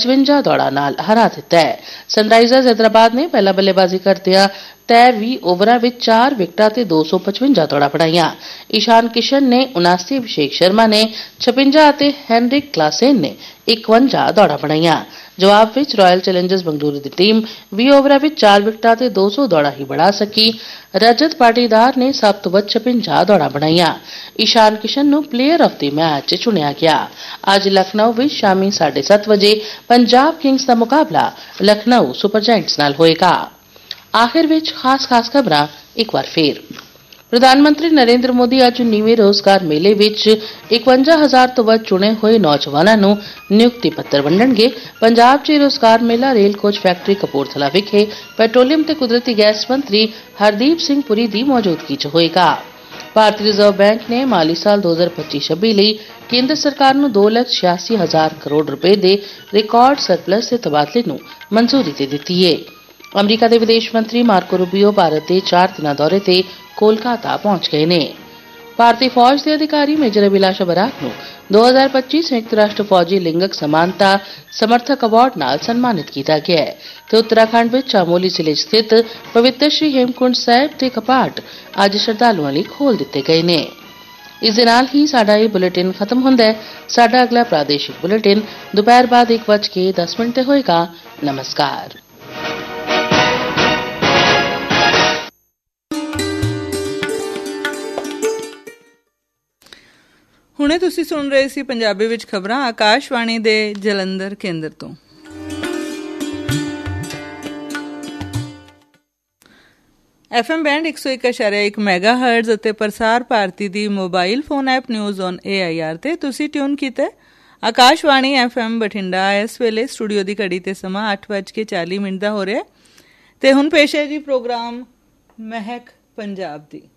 55 ਦੌੜਾਂ ਨਾਲ ਹਰਾ ਦਿੱਤਾ ਹੈ। ਸਨਰਾਈਜ਼ਰਸ ਹੈਦਰਾਬਾਦ ਨੇ ਪਹਿਲਾ ਬੱਲੇਬਾਜ਼ੀ ਕਰਦਿਆਂ ਤੈਅ 20 ਓਵਰਾਂ ਵਿੱਚ 4 ਵਿਕਟਾਂ ਤੇ 255 ਦੌੜਾਂ ਬਣਾਈਆਂ। ਈਸ਼ਾਨ ਕਿਸ਼ਨ ਨੇ 79, ਅਭਿਸ਼ੇਕ ਸ਼ਰਮਾ ਨੇ 56 ਅਤੇ ਹੈਨਰਿਕ ਕਲਾਸੇਨ ਨੇ 51 ਦੌੜਾਂ ਬਣਾਈਆਂ। ਜਵਾਬ ਵਿੱਚ ਰਾਇਲ ਚੈਲੰਜਰਸ ਬੰਗਲੁਰੂ ਦੀ ਟੀਮ 20 ਓਵਰਾਂ ਵਿੱਚ 4 ਵਿਕਟਾਂ ਤੇ 200 ਦੌੜਾਂ ਹੀ ਬਣਾ ਸਕੀ। ਰਜਤ ਪਾਟੀਦਾਰ ਨੇ ਸਭ ਤੋਂ ਵੱਧ 56 ਦੌੜਾਂ ਬਣਾਈਆਂ। ਈਸ਼ਾਨ ਕਿਸ਼ਨ ਨੂੰ ਪਲੇਅਰ ਆਫ ਦੀ ਮੈਚ ਚੁਣਿਆ ਗਿਆ। ਅੱਜ ਲਖਨਊ ਵਿੱਚ ਸ਼ਾਮੀ 7:30 ਵਜੇ ਪੰਜਾਬ ਕਿੰਗਸ ਦਾ ਮੁਕਾਬਲਾ ਲਖਨਊ ਸੁਪਰ ਜਾਇੰਟਸ ਨਾਲ ਹੋਏਗਾ। ਆਖਿਰ ਵਿੱਚ ਖਾਸ ਖਬਰਾਂ ਇੱਕ ਵਾਰ ਫੇਰ। ਪ੍ਰਧਾਨ ਮੰਤਰੀ ਨਰਿੰਦਰ ਮੋਦੀ ਅੱਜ ਨੀਵੇਂ ਰੋਜ਼ਗਾਰ ਮੇਲੇ ਵਿੱਚ 51,000 ਤੋਂ ਵੱਧ ਚੁਣੇ ਹੋਏ ਨੌਜਵਾਨਾਂ ਨੂੰ ਨਿਯੁਕਤੀ ਪੱਤਰ ਵੰਡਣਗੇ। ਪੰਜਾਬ 'ਚ ਰੋਜ਼ਗਾਰ ਮੇਲਾ ਰੇਲ ਕੋਚ ਫੈਕਟਰੀ ਕਪੂਰਥਲਾ ਵਿਖੇ ਪੈਟਰੋਲੀਅਮ ਤੇ ਕੁਦਰਤੀ ਗੈਸ ਮੰਤਰੀ ਹਰਦੀਪ ਸਿੰਘ ਪੁਰੀ ਦੀ ਮੌਜੂਦਗੀ 'ਚ ਹੋਏਗਾ। ਭਾਰਤੀ ਰਿਜ਼ਰਵ ਬੈਂਕ ਨੇ ਮਾਲੀ ਸਾਲ 2025-26 ਲਈ ਕੇਂਦਰ ਸਰਕਾਰ ਨੂੰ 2,86,000 ਕਰੋੜ ਰੁਪਏ ਦੇ ਰਿਕਾਰਡ ਸਰਪਲਸ ਦੇ ਤਬਾਦਲੇ ਨੂੰ ਮਨਜ਼ੂਰੀ ਦੇ ਦਿੱਤੀ ਹੈ। ਅਮਰੀਕਾ ਦੇ ਵਿਦੇਸ਼ ਮੰਤਰੀ ਮਾਰਕੋ ਰੂਬੀਓ ਭਾਰਤ ਦੇ 4 ਦਿਨਾਂ ਦੌਰੇ ਤੇ ਕੋਲਕਾਤਾ ਪਹੁੰਚ ਗਏ ਨੇ। ਭਾਰਤੀ ਫੌਜ ਦੇ ਅਧਿਕਾਰੀ ਮੇਜਰ ਅਭਿਲਾਸ਼ਾ ਬਰਾਕ ਨੂੰ 2025 ਸੰਯੁਕਤ ਰਾਸ਼ਟਰ ਫੌਜੀ ਲਿੰਗਕ ਸਮਾਨਤਾ ਸਮਰਥਕ ਅਵਾਰਡ ਨਾਲ ਸਨਮਾਨਿਤ ਕੀਤਾ ਗਿਆ ਹੈ ਤੇ ਉੱਤਰਾਖੰਡ ਵਿੱਚ ਚਾਮੋਲੀ ਜ਼ਿਲ੍ਹੇ ਸਥਿਤ ਪਵਿੱਤਰ ਸ਼੍ਰੀ ਹੇਮਕੁੰਡ ਸਾਹਿਬ ਦੇ ਕਪਾਟ ਅੱਜ ਸ਼ਰਧਾਲੂਆਂ ਲਈ ਖੋਲ੍ਹ ਦਿੱਤੇ ਗਏ ਨੇ। ਇਸ ਦੇ ਨਾਲ ਹੀ ਸਾਡਾ ਇਹ ਬੁਲੇਟਿਨ ਖਤਮ ਹੁੰਦਾ ਹੈ। ਸਾਡਾ ਅਗਲਾ ਪ੍ਰਾਦੇਸ਼ਿਕ ਬੁਲੇਟਿਨ ਦੁਪਹਿਰ ਬਾਅਦ 1:10 ਤੇ ਹੋਏਗਾ। ਨਮਸਕਾਰ। ਹੁਣੇ ਤੁਸੀਂ ਸੁਣ ਰਹੇ ਸੀ ਪੰਜਾਬੀ ਵਿੱਚ ਖਬਰਾਂ ਆਕਾਸ਼ਵਾਣੀ ਦੇ ਜਲੰਧਰ ਕੇਂਦਰ ਤੋਂ। FM ਬੈਂਡ 101.1 ਮੈਗਾਹਰਟਜ਼ ਅਤੇ ਪ੍ਰਸਾਰ ਭਾਰਤੀ ਦੀ mobile phone app news on AIR ਤੇ ਤੁਸੀਂ ਟਿਊਨ ਕੀਤਾ ਆਕਾਸ਼ਵਾਣੀ FM ਬਠਿੰਡਾ। ਇਸ ਵੇਲੇ ਸਟੂਡੀਓ ਦੀ ਘੜੀ ਤੇ ਸਮਾਂ 8:40 ਦਾ ਹੋ ਰਿਹਾ ਤੇ ਹੁਣ ਪੇਸ਼ ਹੈ ਜੀ ਪ੍ਰੋਗਰਾਮ ਮਹਿਕ ਪੰਜਾਬ ਦੀ।